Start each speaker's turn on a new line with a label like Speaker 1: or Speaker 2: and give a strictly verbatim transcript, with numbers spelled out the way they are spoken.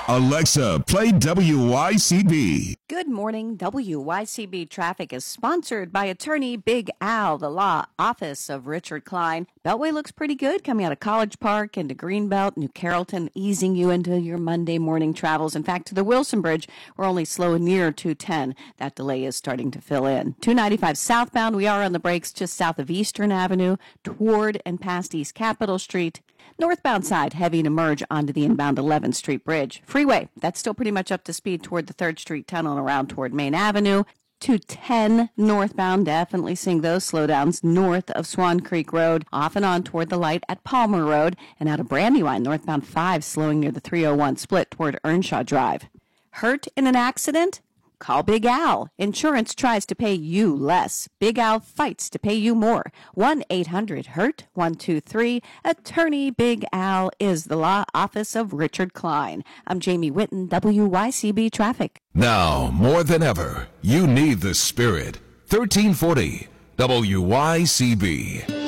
Speaker 1: Alexa, play W Y C B.
Speaker 2: Good morning. W Y C B Traffic is sponsored by attorney Big Al, the law office of Richard Klein. Beltway looks pretty good coming out of College Park into Greenbelt, New Carrollton, easing you into your Monday morning travels. In fact, to the Wilson Bridge, we're only slow near two ten. That delay is starting to fill in. two ninety-five southbound, we are on the brakes just south of Eastern Avenue, toward and past East Capitol Street. Northbound side, heavy to merge onto the inbound eleventh Street Bridge. Freeway, that's still pretty much up to speed toward the third Street Tunnel and around toward Main Avenue. two ten northbound, definitely seeing those slowdowns north of Swan Creek Road, off and on toward the light at Palmer Road, and out of Brandywine, northbound five, slowing near the three oh one split toward Earnshaw Drive. Hurt in an accident? Call Big Al. Insurance tries to pay you less. Big Al fights to pay you more. one eight hundred hurt one two three. Attorney Big Al is the law office of Richard Klein. I'm Jamie Whitten, W Y C B Traffic.
Speaker 1: Now, more than ever, you need the spirit. thirteen forty W Y C B.